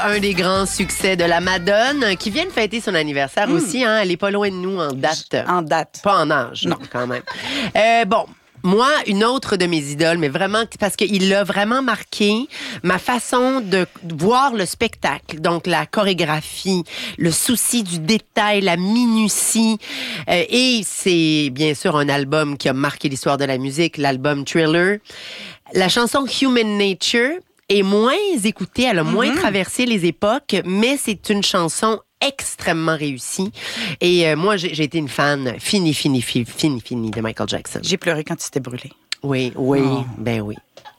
Un des grands succès de la Madone, qui vient de fêter son anniversaire aussi. Hein? Elle est pas loin de nous en date. En date. Pas en âge, Non. quand même. Bon. Moi, une autre de mes idoles, mais vraiment, parce qu'il a vraiment marqué ma façon de voir le spectacle. Donc, la chorégraphie, le souci du détail, la minutie. Et c'est, bien sûr, un album qui a marqué l'histoire de la musique, l'album Thriller. La chanson Human Nature est moins écoutée, elle a moins traversé les époques, mais c'est une chanson extrêmement réussie. Et moi, j'ai été une fan finie de Michael Jackson. J'ai pleuré quand il s'était brûlé. Oui, ben oui.